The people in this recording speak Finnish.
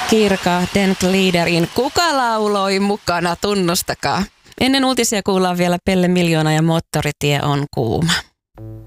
Kirka Den Gliederin Kuka lauloi mukana, tunnustakaa. Ennen uutisia kuullaan vielä Pelle Miljoona ja Moottoritie on kuuma.